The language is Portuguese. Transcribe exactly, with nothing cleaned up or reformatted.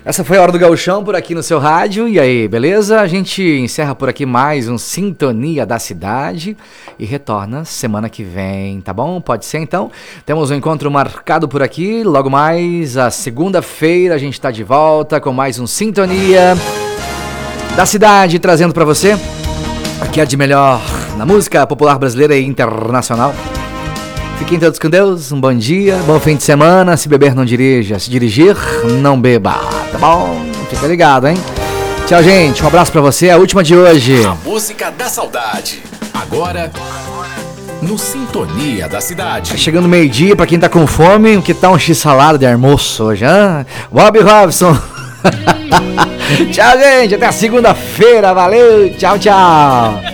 Essa foi a Hora do Gauchão por aqui no seu rádio. E aí, beleza? A gente encerra por aqui mais um Sintonia da Cidade e retorna semana que vem, tá bom? Pode ser então? Temos um encontro marcado por aqui. Logo mais, a segunda-feira, a gente tá de volta com mais um Sintonia da Cidade, trazendo pra você o que é de melhor na música popular brasileira e internacional. Fiquem todos com Deus, um bom dia, bom fim de semana. Se beber, não dirija, se dirigir, não beba, tá bom? Fica ligado, hein? Tchau, gente, um abraço pra você, a última de hoje. A música da saudade, agora no Sintonia da Cidade. Tá chegando meio-dia, pra quem tá com fome, o que tá um x-salada de almoço hoje, hein? Bob Robson. Tchau, gente, até a segunda-feira, valeu, tchau, tchau.